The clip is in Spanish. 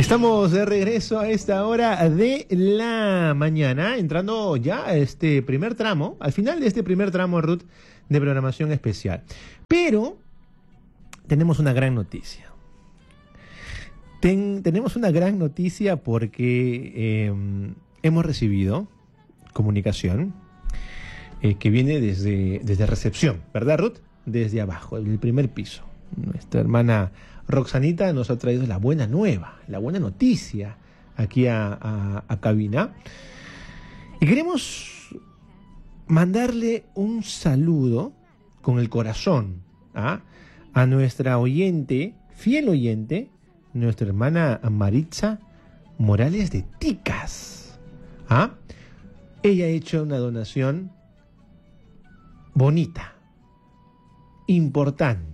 Estamos de regreso a esta hora de la mañana, entrando ya a este primer tramo, al final de este primer tramo, Ruth, de programación especial. Pero tenemos una gran noticia. Tenemos una gran noticia porque hemos recibido comunicación que viene desde recepción, ¿verdad, Ruth? Desde abajo, del primer piso. Nuestra hermana Roxanita nos ha traído la buena nueva, la buena noticia aquí a cabina. Y queremos mandarle un saludo con el corazón a nuestra oyente, fiel oyente, nuestra hermana Maritza Morales de Ticas. Ella ha hecho una donación bonita, importante.